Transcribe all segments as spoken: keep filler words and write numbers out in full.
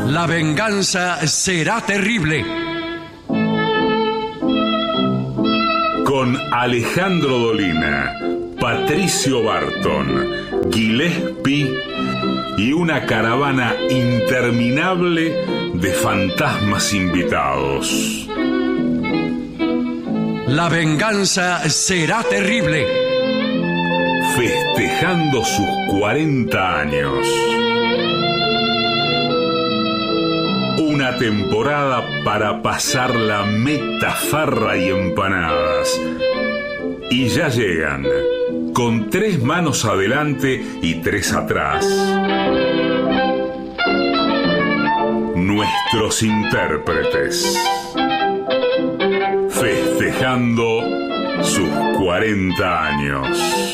La venganza será terrible. Con Alejandro Dolina, Patricio Barton, Gillespie y una caravana interminable de fantasmas invitados. La venganza será terrible. Festejando sus cuarenta años. Una temporada para pasar la meta, farra y empanadas. Y ya llegan, con tres manos adelante y tres atrás, nuestros intérpretes. Festejando sus cuarenta años.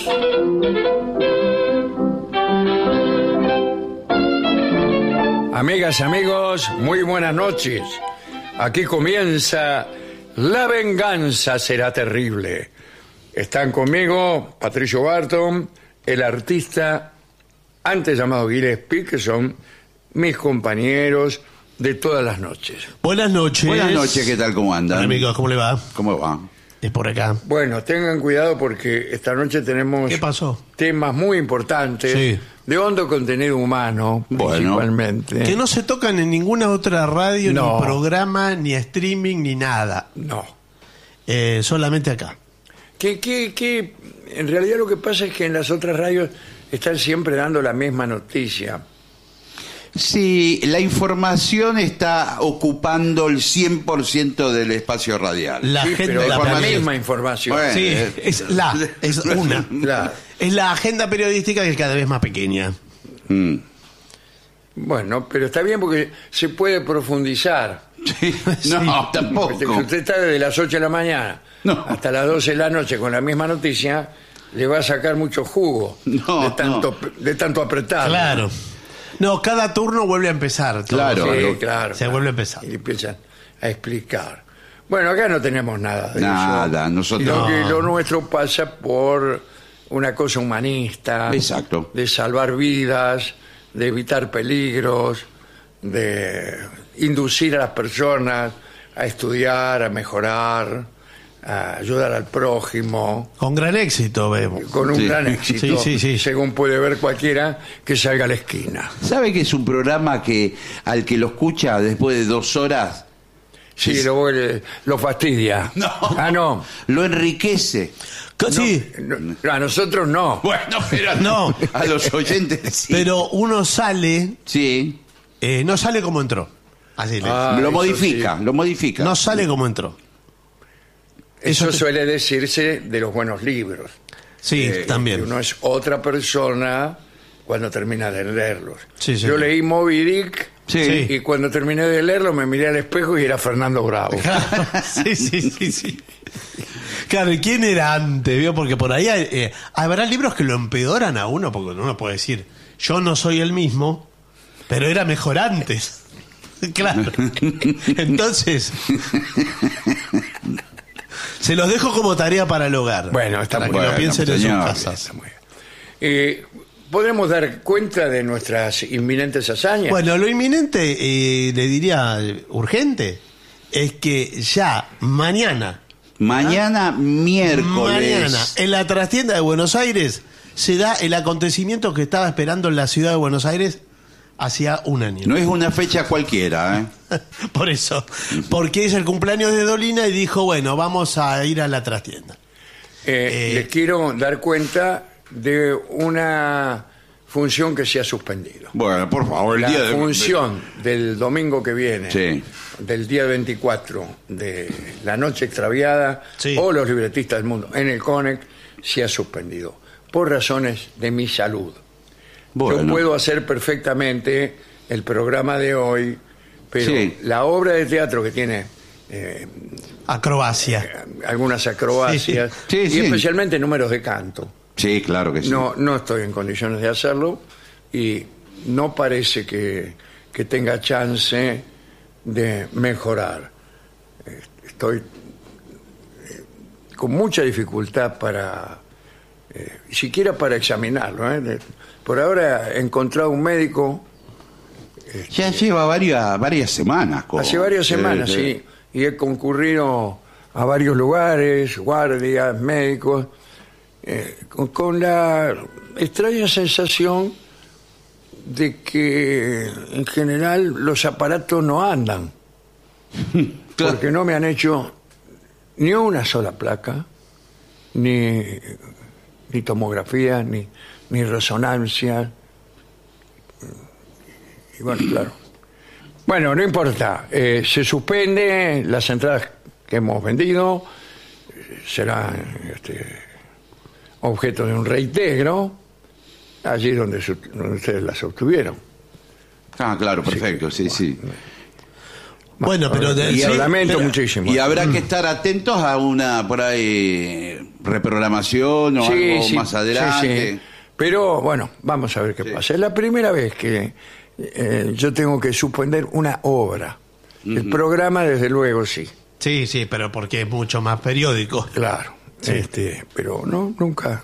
Amigas, amigos, muy buenas noches. Aquí comienza La venganza será terrible. Están conmigo Patricio Barton, el artista antes llamado Gillespie, que son mis compañeros de todas las noches. Buenas noches. Buenas noches, ¿qué tal? ¿Cómo andan? Hola, amigos, ¿cómo le va? ¿Cómo va? Es por acá. Bueno, tengan cuidado porque esta noche tenemos ¿Qué pasó? temas muy importantes, Sí. de hondo contenido humano, Bueno. principalmente. Que no se tocan en ninguna otra radio, No. ni programa, ni streaming, ni nada. No. Eh, solamente acá. Que, que, que en realidad lo que pasa es que en las otras radios están siempre dando la misma noticia. Sí, la información está ocupando el cien por ciento del espacio radial. La Sí, agenda pero es la periodística. misma información. Bueno. Sí, Eh, es la, es una. Claro. Es la agenda periodística que es cada vez más pequeña. Mm. Bueno, pero está bien porque se puede profundizar. Sí. No, tampoco. Si usted está desde las ocho de la mañana No. hasta las doce de la noche con la misma noticia, le va a sacar mucho jugo No, de, tanto, de tanto apretar. Claro. No, cada turno vuelve a empezar. todo. Claro. Sí, lo- claro. Se vuelve a empezar. Y empiezan a explicar. Bueno, acá no tenemos nada de Nada, eso. nosotros- Sino que No. lo nuestro pasa por una cosa humanista. Exacto. De salvar vidas, de evitar peligros, de inducir a las personas a estudiar, a mejorar, a ayudar al prójimo, Con gran éxito vemos. con un Sí. gran éxito, Sí, sí, sí. según puede ver cualquiera que salga a la esquina. ¿Sabe que es un programa que al que lo escucha después de dos horas Sí, lo, vuelve- lo fastidia. No. Ah, no. lo enriquece? Co- Sí, No, a nosotros no. Bueno, pero No. a los oyentes sí. pero uno sale, Sí, eh, no sale como entró. Así le Ah, lo eso modifica, sí. lo modifica. No sale como entró. Eso Eso te- suele decirse de los buenos libros. Sí, Eh, también. Uno es otra persona cuando termina de leerlos. Sí, sí. Yo leí Moby Dick Sí. y cuando terminé de leerlo me miré al espejo y era Fernando Bravo. sí, sí, sí, sí. Claro, ¿y quién era antes? ¿Vio? Porque por ahí hay, eh, habrá libros que lo empeoran a uno, porque uno puede decir, yo no soy el mismo, pero era mejor antes. Claro. Entonces, se los dejo como tarea para el hogar. Bueno, está para muy que bien, lo piensen en sus señor. casas. Está muy bien. Eh, ¿Podremos dar cuenta de nuestras inminentes hazañas? Bueno, lo inminente, eh, le diría eh, urgente, es que ya mañana, Mañana miércoles. mañana, en la trastienda de Buenos Aires, se da el acontecimiento que estaba esperando en la ciudad de Buenos Aires hacía un año. No es una fecha cualquiera, ¿eh? Por eso, porque es el cumpleaños de Dolina y dijo, bueno, vamos a ir a la trastienda. Eh, eh, les quiero dar cuenta de una función que se ha suspendido. Bueno, por favor, el La día de... función del domingo que viene, Sí. del día veinticuatro de La Noche Extraviada, Sí. o Los Libretistas del Mundo, en el CONEC, se ha suspendido por razones de mi salud. Bueno. Yo puedo hacer perfectamente el programa de hoy, pero Sí. la obra de teatro que tiene eh, Acrobacia. algunas acrobacias, Sí. Sí, y sí. especialmente números de canto, Sí, claro que sí. no, no estoy en condiciones de hacerlo y no parece que, que tenga chance de mejorar. Eh, Estoy eh, con mucha dificultad para, eh, siquiera para examinarlo. ¿eh? De- Por ahora he encontrado un médico Ya lleva varias, varias semanas. Con, Hace varias semanas, eh, sí. Y he concurrido a varios lugares, guardias, médicos, eh, con, con la extraña sensación de que en general los aparatos no andan. Claro. Porque no me han hecho ni una sola placa, ni, ni tomografía, ni, ni resonancia. Y bueno, claro. Bueno, no importa. Eh, se suspende las entradas que hemos vendido. eh, Serán este, objeto de un reintegro allí donde, su- donde ustedes las obtuvieron. Ah, claro, perfecto, sí, sí. Bueno, pero de- Y sí, lamento pero- muchísimo. Y habrá que estar atentos a una, por ahí, reprogramación o Sí, algo sí, más adelante. sí, sí. Pero bueno, vamos a ver qué Sí. pasa. Es la primera vez que eh, yo tengo que suspender una obra. El programa, desde luego, sí. Sí, sí, pero porque es mucho más periódico. Claro. Sí. Este, pero no, nunca.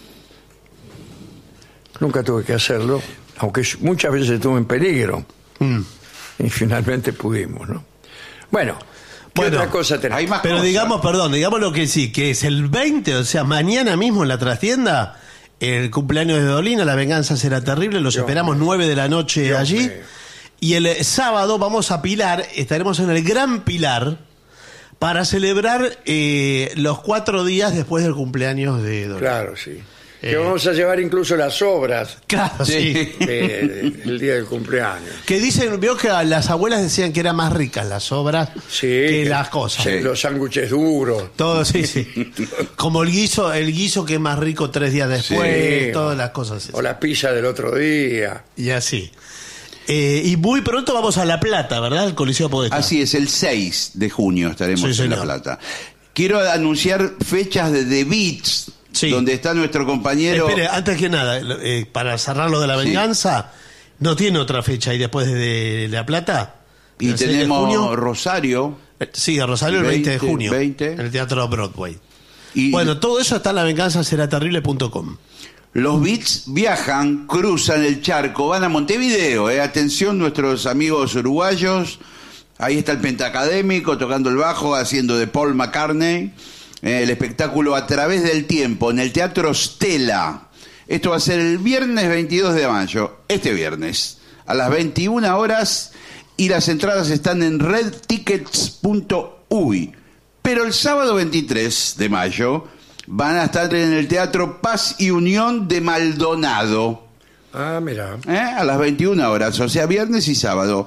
Nunca tuve que hacerlo, aunque muchas veces estuve en peligro. Mm. Y finalmente pudimos, ¿no? Bueno, ¿qué Bueno, otra cosa tenemos? hay más Pero cosas. digamos, perdón, digamos lo que sí, que es el veinte, o sea, mañana mismo en la trastienda, el cumpleaños de Dolina, la venganza será terrible, los Dios esperamos mío. nueve de la noche Dios allí. mío. Y el eh, sábado vamos a Pilar, estaremos en el Gran Pilar para celebrar eh, los cuatro días después del cumpleaños de Dolina. Claro, sí. Eh. Que vamos a llevar incluso las obras Claro, sí. de- de- del día del cumpleaños. Que dicen, veo que las abuelas decían que eran más ricas las obras Sí, que las cosas. sí, los sándwiches duros. Todo, sí, sí. Como el guiso, el guiso que es más rico tres días después, Sí, todas o- las cosas. O la pizza del otro día. Y así. Eh, y muy pronto vamos a La Plata, ¿verdad? El Coliseo Podestá. Así es, el seis de junio estaremos Sí, en La señor. Plata. Quiero anunciar fechas de The Beats, Sí. donde está nuestro compañero. Espere, antes que nada, eh, para cerrar lo de la Sí. venganza, ¿no tiene otra fecha ahí después de La Plata? Y ¿El seis de tenemos junio? Rosario. Eh, Sí, a Rosario el veinte de veinte, junio. veinte. En el Teatro Broadway. Y Bueno, todo eso está en la venganza será terrible punto com. los Beats viajan, cruzan el charco, van a Montevideo. Eh. Atención, nuestros amigos uruguayos. Ahí está el Pentacadémico tocando el bajo, haciendo de Paul McCartney. Eh, el espectáculo A Través del Tiempo en el Teatro Stella. Esto va a ser el viernes veintidós de mayo, este viernes, a las veintiuna horas. Y las entradas están en red tickets punto uy. Pero el sábado veintitrés de mayo van a estar en el Teatro Paz y Unión de Maldonado, Ah, mira. ¿eh? A las veintiuna horas, o sea, viernes y sábado.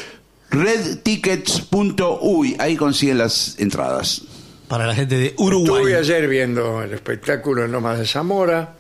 red tickets punto uy, ahí consiguen las entradas. Para la gente de Uruguay. Estuve ayer viendo el espectáculo en Lomas de Zamora.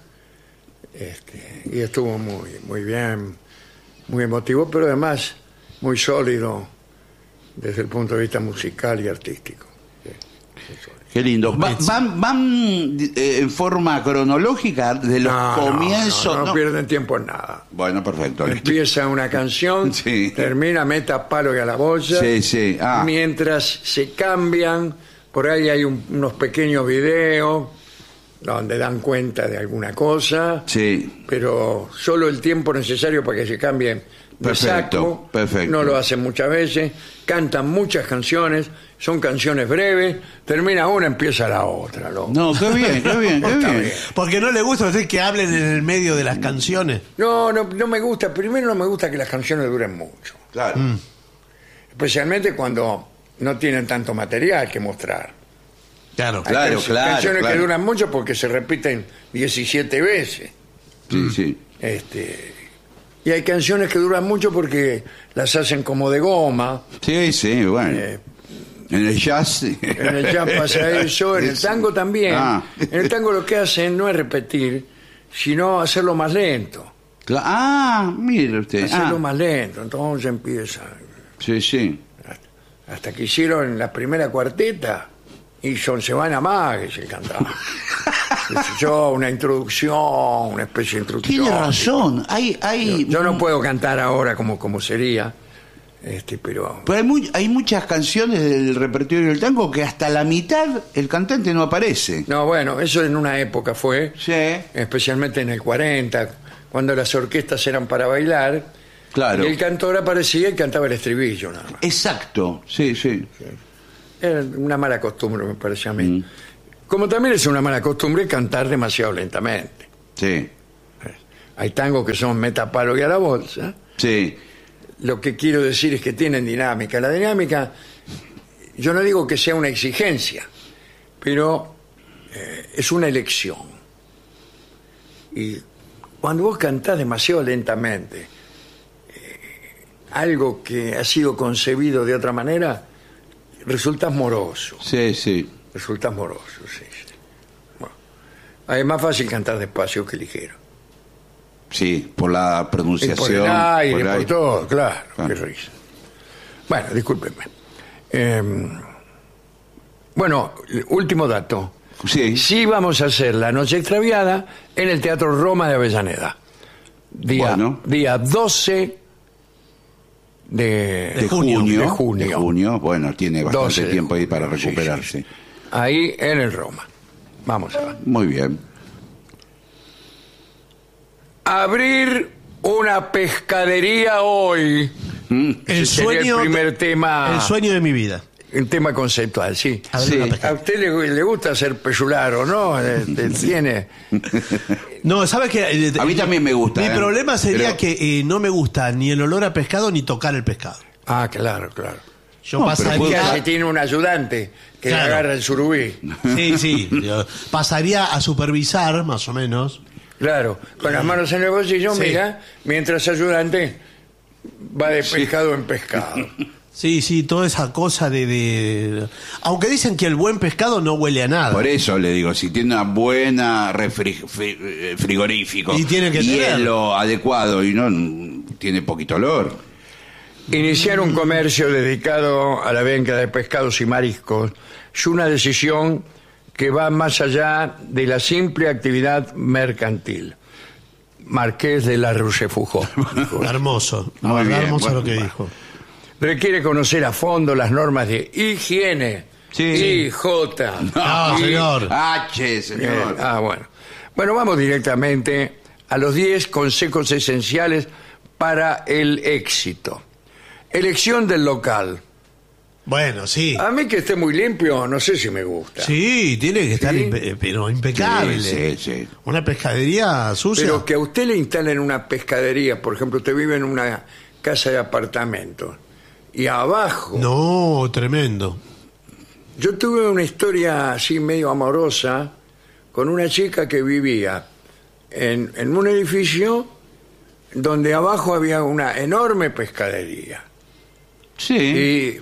Este, y estuvo muy, muy bien, muy emotivo, pero además muy sólido desde el punto de vista musical y artístico. Sí, muy sólido. Qué lindo. Va- van van eh, en forma cronológica de los No, no, comienzos. no, no ¿no? pierden tiempo en nada. Bueno, perfecto. Empieza una canción, Sí. termina, meta palo y a la bolsa. Sí, sí. Ah. Mientras se cambian, por ahí hay un- unos pequeños videos donde dan cuenta de alguna cosa, Sí. pero solo el tiempo necesario para que se cambien de Perfecto, saco. perfecto. No lo hacen muchas veces, cantan muchas canciones, son canciones breves, termina una, empieza la otra. loco. No, qué bien, qué bien, qué Está bien. bien. Porque no le gusta a usted que hablen en el medio de las canciones. No, no, no me gusta. Primero no me gusta que las canciones duren mucho. Claro. Especialmente cuando no tienen tanto material que mostrar. Claro. Hay Claro, can- claro, canciones claro. que duran mucho porque se repiten diecisiete veces. Sí, sí. Este, y hay canciones que duran mucho porque las hacen como de goma. Sí, sí, bueno. Eh, En el jazz. sí. En el jazz pasa eso, en el tango también. Ah. En el tango lo que hacen no es repetir, sino hacerlo más lento. Cla- Ah, mire usted. Hacerlo Ah, más lento. Entonces empieza. sí, sí. Hasta que hicieron la primera cuarteta, y son Se van a más que se cantaba. Yo, una introducción, una especie de introducción. Tiene razón. Hay, hay, Yo no puedo cantar ahora como, como sería, este, pero Pero hay, muy- hay muchas canciones del repertorio del tango que hasta la mitad el cantante no aparece. no, bueno, eso en una época fue, Sí. especialmente en el cuarenta, cuando las orquestas eran para bailar, Claro. Y el cantor aparecía y cantaba el estribillo nada más. Exacto, sí, sí. Era una mala costumbre, me parece a mí. Mm. Como también es una mala costumbre cantar demasiado lentamente. Sí, Hay tangos que son metapalo y a la bolsa. sí. Lo que quiero decir es que tienen dinámica. La dinámica, yo no digo que sea una exigencia, pero eh, es una elección. Y cuando vos cantás demasiado lentamente eh, algo que ha sido concebido de otra manera, resultas moroso. Sí, sí. Resultas moroso, sí. sí. Bueno, es más fácil cantar despacio que ligero. Sí, por la Y pronunciación. por el aire, por el por aire. todo, claro, Ah. qué risa. Bueno, discúlpenme. Eh, bueno, último dato. Sí. Sí vamos a hacer La Noche Extraviada en el Teatro Roma de Avellaneda. Día, Bueno. día doce de, De junio, de junio. de junio. Bueno, tiene bastante doce de tiempo ahí junio, para sí, recuperarse. sí. Ahí en el Roma. Vamos a ver. Muy bien. Abrir una pescadería hoy. El Ese sería sueño, el primer tema. el sueño de mi vida. Un tema conceptual, sí. Abrir Sí. una ¿A pescadería. usted le, le gusta ser peyularo, no? Este, tiene. No, ¿sabes qué? Eh, A mí también me gusta, Mi ¿eh? problema sería Pero- que eh, no me gusta ni el olor a pescado ni tocar el pescado. Ah, claro, claro. Yo No, pero pasaría. puedo- Si tiene un ayudante que Claro. le agarra el surubí. Sí, sí. Yo pasaría a supervisar, más o menos. Claro, con las manos en el bolsillo, Sí. mira, mientras ayudante va de pescado en pescado. Sí, sí, toda esa cosa de, de- Aunque dicen que el buen pescado no huele a nada. Por eso le digo, si tiene una buena refri- fri- eh, frigorífico, Y tiene que hielo adecuado y no mm, tiene poquito olor. Iniciar un comercio dedicado a la venta de pescados y mariscos es una decisión que va más allá de la simple actividad mercantil. Marqués de la Rochefoucauld. dijo. Hermoso. La Muy verdad, bien, hermoso bueno, lo que bueno. dijo. Requiere conocer a fondo las normas de higiene. Sí. I J. No, I- señor. H, señor. Eh, ah, bueno. Bueno, vamos directamente a los diez consejos esenciales para el éxito. Elección del local. Bueno, sí. A mí que esté muy limpio, no sé si me gusta. Sí, tiene que estar Sí. impe- pero impecable. Sí, sí, sí. Una pescadería sucia. Pero que a usted le instalen una pescadería, por ejemplo, usted vive en una casa de apartamentos y abajo. No, tremendo. Yo tuve una historia así medio amorosa con una chica que vivía en, en un edificio donde abajo había una enorme pescadería. Sí. Y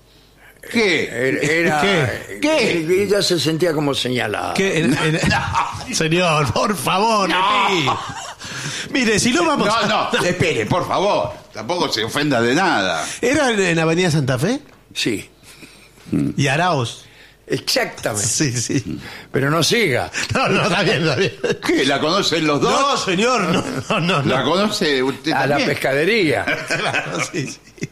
¿Qué? era, ¿Qué? ¿Qué? y ella se sentía como señalada. ¿Qué? En- en- Señor, por favor, le pido. Mire, si no vamos. No, no, espere, por favor. Tampoco se ofenda de nada. ¿Era en, en Avenida Santa Fe? Sí, Y Araos. exactamente. Sí, sí. Pero no siga. No, no, está bien, está bien. ¿Qué? ¿La conocen los dos? No, señor, no, no, no. ¿La no. conoce usted A la también? pescadería. Claro, sí, sí.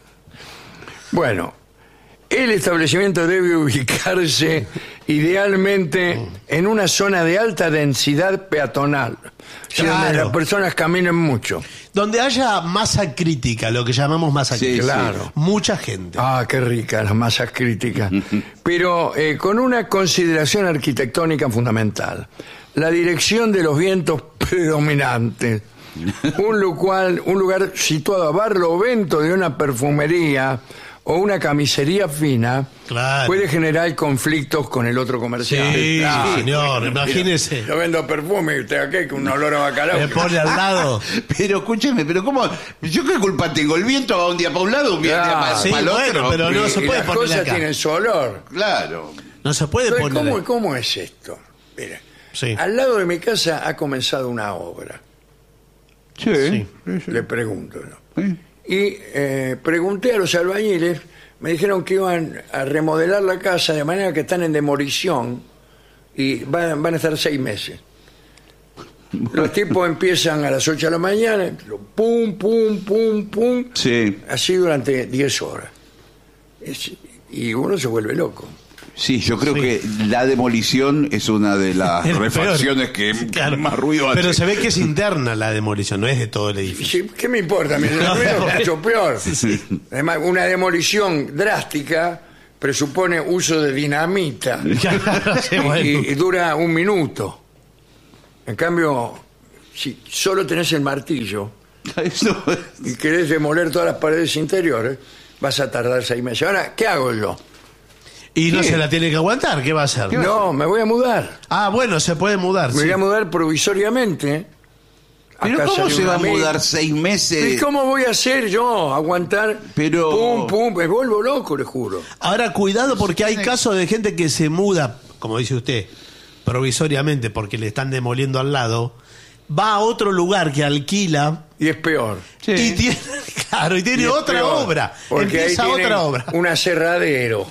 Bueno, el establecimiento debe ubicarse idealmente en una zona de alta densidad peatonal, sí, donde Claro. las personas caminen mucho. Donde haya masa crítica, lo que llamamos masa Sí, crítica. claro. Mucha gente. Ah, qué ricas las masas críticas. Pero eh, con una consideración arquitectónica fundamental. La dirección de los vientos predominantes. Un lugar, un lugar situado a barlovento de una perfumería o una camisería fina Claro. puede generar conflictos con el otro comerciante. Sí, Ah, señor, imagínese. Yo vendo perfume y usted aquí con un olor a bacalao. Le pone al lado. Pero escúcheme, pero ¿cómo? ¿Yo qué culpa tengo? El viento va un día para un lado, un día Claro. para, Sí, para el bueno, otro. pero no Y- se y puede las poner cosas acá. tienen su olor. Claro. No se puede Entonces, poner. ¿cómo, ¿Cómo es esto? Mira, Sí. al lado de mi casa ha comenzado una obra. Sí. Sí. Le pregunto, ¿no? Sí. Y eh, pregunté a los albañiles, me dijeron que iban a remodelar la casa de manera que están en demolición y van, van a estar seis meses. Los tipos empiezan a las ocho de la mañana, pum, pum, pum, pum, Sí. así durante diez horas. Es- y uno se vuelve loco. Sí, yo creo Sí. que la demolición es una de las Es refacciones peor. que Claro. más ruido hace. Pero se ve que es interna la demolición, no es de todo el edificio. Sí, ¿qué me importa? Mi No, es no. mucho peor. Además, una demolición drástica presupone uso de dinamita Sí, bueno. y, y dura un minuto. En cambio, si solo tenés el martillo Eso- y querés demoler todas las paredes interiores, vas a tardar seis meses. Ahora, ¿qué hago yo? Y no ¿Qué? se la tiene que aguantar, ¿qué va a hacer? No, me voy a mudar. Ah, bueno, se puede mudar. Me sí. voy a mudar provisoriamente. a Pero casa ¿cómo de se un va a amigo. mudar seis meses? ¿Y cómo voy a hacer yo? Aguantar. Pero- Pum, pum, me vuelvo loco, le juro. Ahora, cuidado porque hay casos de gente que se muda, como dice usted, provisoriamente porque le están demoliendo al lado, va a otro lugar que alquila Y es peor. Sí. y tiene, claro, y tiene Y es otra peor, obra. Porque Empieza ahí tienen otra obra. un aserradero.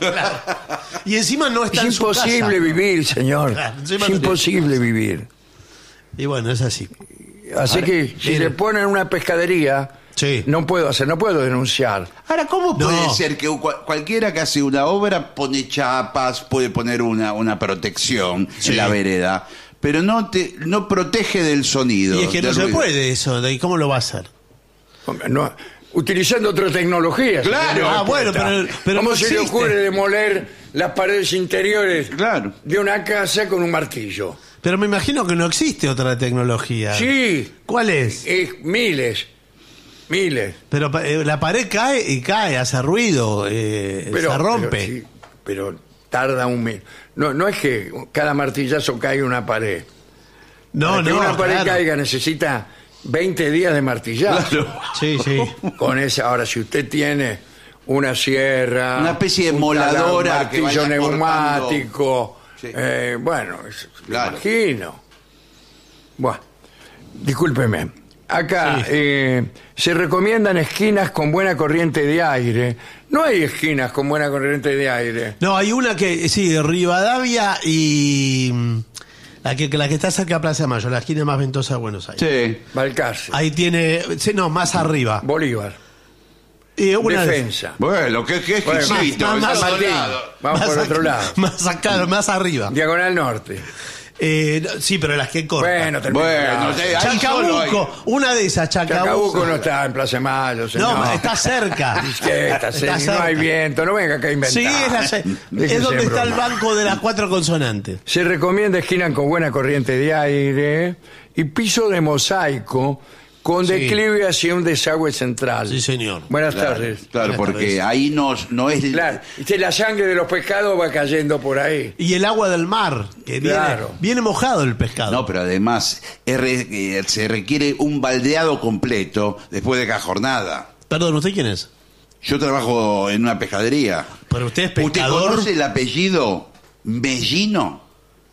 Y encima no está Es en su imposible casa. vivir, señor. Claro, encima Es no- imposible vivir. Y bueno, es así. Así que si mire. le ponen una pescadería, Sí. no puedo hacer, no puedo denunciar. Ahora, ¿cómo No. puede ser que cual- cualquiera que hace una obra pone chapas, puede poner una, una protección Sí. en la vereda, pero no te no protege del sonido? Y es que no del se ruido? puede eso, ¿de cómo lo va a hacer? Hombre, no- utilizando otra tecnología. Claro. señor. Ah, bueno, pero- pero ¿Cómo no se le existe. ocurre demoler las paredes interiores Claro. de una casa con un martillo? Pero me imagino que no existe otra tecnología. Sí, ¿Cuál es? es miles, miles. Pero pa- eh, la pared cae y cae, hace ruido, eh, Pero, se rompe. Pero, sí, pero tarda un mes. No, no es que cada martillazo caiga una pared. no, Para que no, una pared claro. caiga necesita veinte días de martillazo. Claro. Sí, sí. Con esa, ahora si usted tiene una sierra, Una especie de un moladora taladro, que martillo vaya neumático, Sí. eh, bueno, es- me Claro. imagino. Bueno, discúlpeme. Acá Sí. eh, se recomiendan esquinas con buena corriente de aire. No hay esquinas con buena corriente de aire. No, hay una que, sí, Rivadavia y mm, la que, la que está cerca de Plaza de Mayo, la esquina más ventosa de Buenos Aires. Sí. Balcarce, Ahí tiene, sí, no, más arriba. Bolívar, Y una de- Defensa. Bueno, qué, qué Bueno, exquisito. más- más- en San todos Martín. lados. Vamos por ac- otro lado. Más acá, más arriba. Diagonal Norte. Eh, no, sí, pero las que cortan. Bueno, termina. Bueno, sí, ahí solo hay- Chacabuco, una de esas, Chacabuco. Chacabuco no está en Plaza de Mayo, señor. No, está cerca. Sí, está cerca, no hay viento, no venga acá a inventar. Sí, es, la- Déjese es donde de está el broma. banco de las cuatro consonantes. Se recomienda esquina con buena corriente de aire y piso de mosaico con Sí. declive hacia un desagüe central. Sí, señor. Buenas Claro, tardes. claro, Buenas porque tardes. ahí no, no es... Claro, y la sangre de los pescados va cayendo por ahí. Y el agua del mar, que Claro. viene, viene mojado el pescado. No, pero además es re- eh, se requiere un baldeado completo después de cada jornada. Perdón, ¿usted quién es? Yo trabajo en una pescadería. Pero usted es ¿Usted pescador. conoce el apellido Mellino?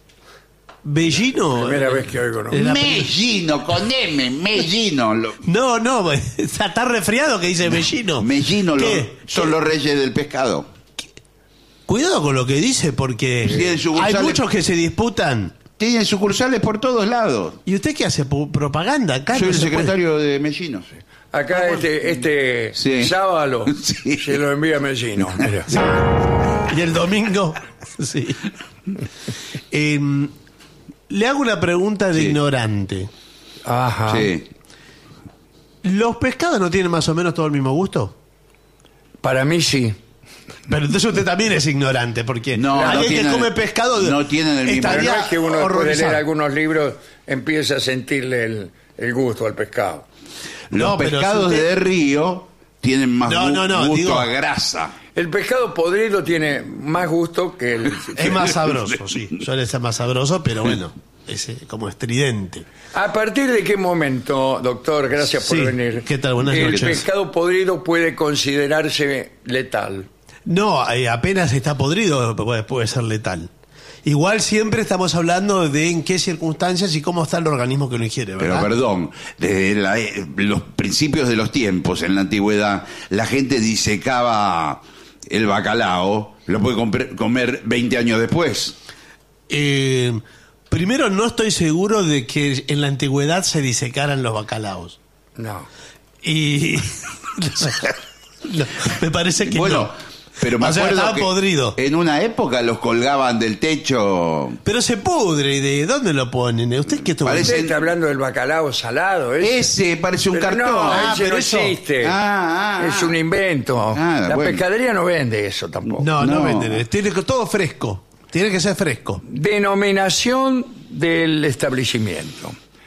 Bellino. Primera vez que oigo, ¿no? El apellido- Mellino, con M, Mellino. Lo- No, no, está, está resfriado que dice Bellino. Mellino lo- ¿Qué? son los reyes del pescado. Cuidado con lo que dice porque Tienen hay sucursales- muchos que se disputan. Tienen sucursales por todos lados. ¿Y usted qué hace? Pu- ¿Propaganda? Acá Soy no el se puede. secretario de Mellino. Acá este, este Sí. sábado Sí. se lo envía a Mellino. mira. Y el domingo, sí. Em, le hago una pregunta de Sí. ignorante. Ajá. Sí. ¿Los pescados no tienen más o menos todo el mismo gusto? Para mí sí. Pero entonces usted también es ignorante, porque No, no alguien tienen- que come pescado no tienen el mismo- Pero estaría no es que uno después de horrorizado. leer algunos libros empieza a sentirle el, el gusto al pescado. Los No, pero pescados si usted- de río tienen más No, gu- no, no, gusto digo- a grasa. El pescado podrido tiene más gusto que el... Es más sabroso, sí. Suele ser más sabroso, pero bueno, es eh, como estridente. ¿A partir de qué momento, doctor, gracias por Sí, venir, ¿qué tal? Buenas el noches. pescado podrido puede considerarse letal? No, eh, apenas está podrido puede, puede ser letal. Igual siempre estamos hablando de en qué circunstancias y cómo está el organismo que lo ingiere, Pero ¿verdad? perdón, desde la- eh, los principios de los tiempos, en la antigüedad, la gente disecaba el bacalao, lo puede compre- comer veinte años después. Eh, primero, no estoy seguro de que en la antigüedad se disecaran los bacalaos. No. Y... no, me parece que Bueno, no. Pero me O sea, acuerdo estaba que podrido. en una época los colgaban del techo. Pero se pudre, ¿y de dónde lo ponen? ¿Usted qué estuvo? Parece- Usted está hablando del bacalao salado, ¿eh? Ese parece un Pero cartón. No, Ah, ese pero no eso- existe. Ah, ah, es ah. un invento. Ah, la bueno. pescadería no vende eso tampoco. No, no, No. venden. Tiene que todo fresco. Tiene que ser fresco. Denominación del establecimiento.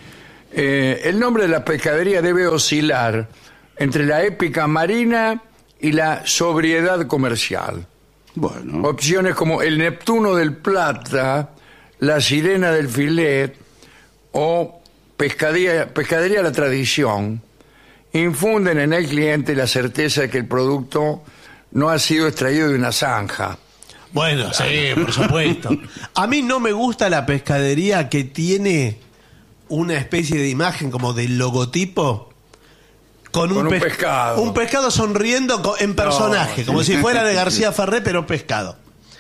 Eh, el nombre de la pescadería debe oscilar entre la épica marina y la sobriedad comercial. Bueno, Opciones como el Neptuno del Plata, la Sirena del Filet o pescadería, pescadería La Tradición infunden en el cliente la certeza de que el producto no ha sido extraído de una zanja. Bueno, sí, por supuesto. A mí no me gusta la pescadería que tiene una especie de imagen como del logotipo con un, Con un pes- pescado. un pescado sonriendo co- en personaje, No, como sí. si fuera de García Ferré, pero pescado.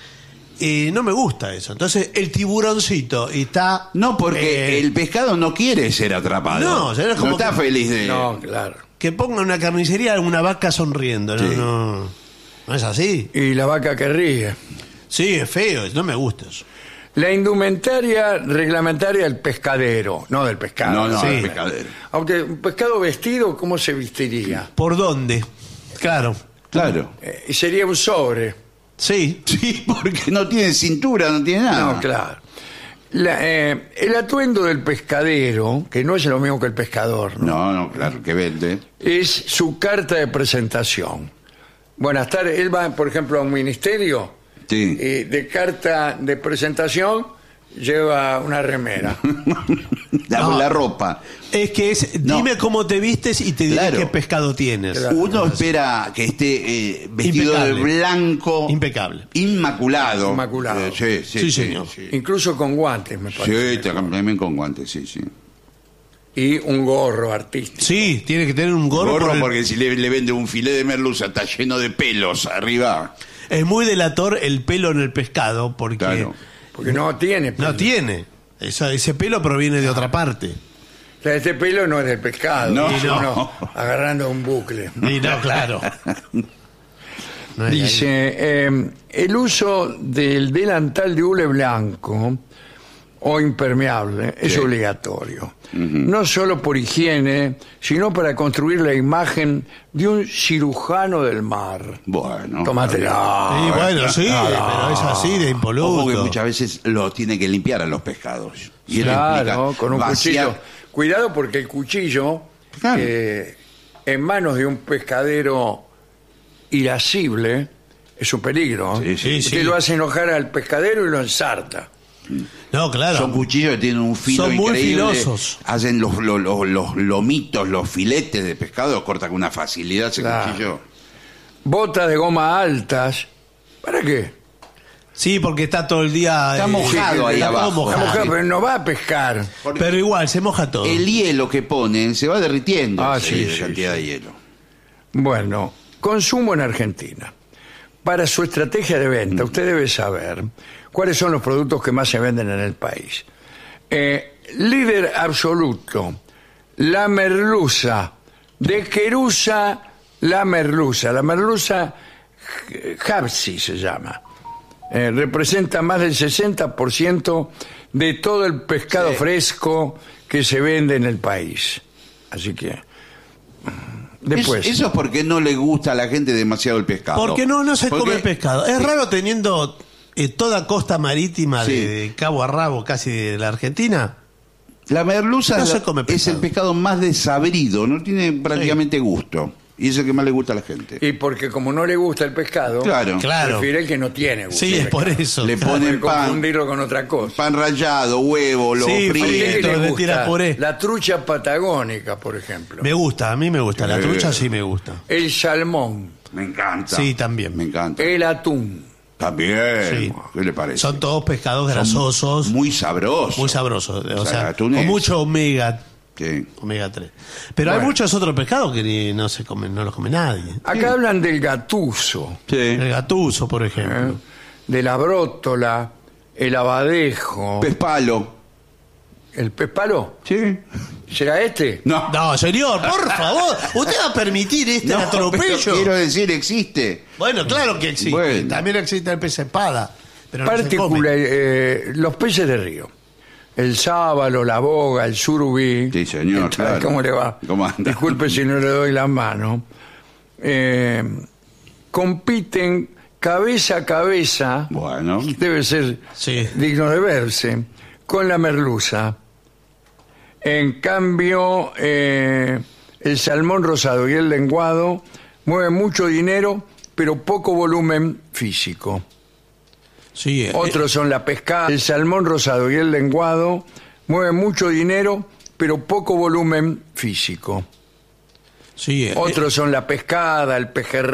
Y no me gusta eso. Entonces, el tiburoncito y está. no, porque eh, el pescado no quiere ser atrapado. No, o sea, es como no está que- feliz de. No, claro. que ponga una carnicería una vaca sonriendo. No, Sí. no, no es así. Y la vaca que ríe. Sí, es feo, no me gusta eso. La indumentaria reglamentaria del pescadero, no del pescado. No, no, Sí. el pescadero. Aunque un pescado vestido, ¿cómo se vestiría? ¿Por dónde? Claro. Claro. Eh, y sería un sobre. Sí. Sí, porque no tiene cintura, no tiene nada. No, claro. La, eh, el atuendo del pescadero, que no es lo mismo que el pescador, ¿no? No, no, claro, que vende. Es su carta de presentación. Buenas tardes. Él va, por ejemplo, a un ministerio Sí. y de carta de presentación lleva una remera. La, No. la ropa. Es que es, No. dime cómo te vistes y te diré Claro. qué pescado tienes. Claro. Uno espera que esté eh, vestido Impecable. de blanco. Impecable. Inmaculado. Inmaculado. Eh, sí, sí, Sí, sí, señor. sí. Incluso con guantes, me parece. Sí, también con guantes, sí, sí. Y un gorro artístico. Sí, tiene que tener un gorro. Gorro, por el- porque si le, le vende un filé de merluza, está lleno de pelos arriba. Es muy delator el pelo en el pescado porque Claro. Porque no tiene pelo. no tiene. Eso- ese pelo proviene de otra parte. O sea, este pelo no es del pescado. No. es uno agarrando un bucle. Y no, claro. No es ahí. Dice, eh, el uso del delantal de hule blanco o impermeable es Sí. obligatorio. No solo por higiene, sino para construir la imagen de un cirujano del mar. Bueno. Tómatela. Sí, bueno, sí, no. pero es así de Ojo que impoluto. muchas veces lo tiene que limpiar a los pescados. Y él Claro, explica, con un vaciar- cuchillo. Cuidado porque el cuchillo, Claro. eh, en manos de un pescadero irascible, es un peligro. Sí, sí, Usted sí. lo hace enojar al pescadero y lo ensarta. No, claro. Son cuchillos que tienen un filo Son muy increíble. filosos. Hacen los, los, los, los lomitos, los filetes de pescado, los corta con una facilidad ese Claro. cuchillo. Botas de goma altas. ¿Para qué? Sí, porque está todo el día. Está eh, mojado ahí está todo abajo. La mojado. mujer, pero no va a pescar. Porque Pero igual, se moja todo. el hielo que ponen se va derritiendo. Ah, sí, sí, de sí, cantidad sí. de hielo. Bueno, consumo en Argentina. Para su estrategia de venta, usted debe saber cuáles son los productos que más se venden en el país. Eh, líder absoluto, la merluza, de Querusa, la merluza. La merluza Hapsi se llama. Eh, representa más del sesenta por ciento de todo el pescado Sí. fresco que se vende en el país. Así que... Después. Eso, eso es porque no le gusta a la gente demasiado el pescado. Porque no, no se Porque- come pescado. Es raro teniendo eh, toda costa marítima de, Sí. de cabo a rabo casi de la Argentina. La merluza No es, se la- come es pescado. el pescado más desabrido, no tiene prácticamente gusto. Y es el que más le gusta a la gente. Y porque como no le gusta el pescado, Claro. Claro. prefiere el que no tiene gusto. Sí, al es por pescado. eso. Le Puede ponen pan, confundirlo con otra cosa. pan rallado, huevo, lo Sí, ¿A usted fríen. qué frito, le le gusta? tira puré. La trucha patagónica, por ejemplo. Me gusta, a mí me gusta. La Sí. trucha sí me gusta. El salmón. Me encanta. Sí, también. Me encanta. El atún. También. Sí. ¿Qué le parece? Son todos pescados grasosos, muy, Muy sabrosos. sabrosos. O, O sea, sea, atunes. con mucho omega, Sí. omega tres. Pero hay Bueno. muchos otros pescados que ni- no se comen, no los come nadie. Acá hablan del gatuso, Sí. El gatuso, por ¿eh? ejemplo. de la brótola, el abadejo, Pez palo. ¿El pez palo? Sí. ¿Será este? No. No, señor, por favor. ¿Usted va a permitir este No, atropello? pero quiero decir, existe. Bueno, claro que existe. Bueno. También existe el pez espada. Pero no se Particula- come. eh, los peces de río. El sábalo, la boga, el surubí. Sí, señor, ¿Qué tal? claro. ¿Cómo le va? ¿Cómo anda? Disculpe si no le doy la mano. Eh, compiten cabeza a cabeza. Bueno. Debe ser Sí. digno de verse. Con la merluza. En cambio, eh, el salmón rosado y el lenguado mueven mucho dinero, pero poco volumen físico. Sí, eh, Otros son la pescada, el salmón rosado y el lenguado mueven mucho dinero, pero poco volumen físico. sí, eh, Otros son la pescada, el pejerrey.